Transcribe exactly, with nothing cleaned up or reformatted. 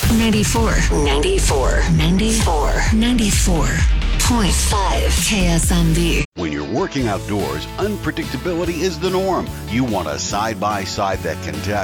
ninety-four, ninety-four, ninety-four, ninety-four point five K S M B. When you're working outdoors, unpredictability is the norm. You want a side-by-side that can tackle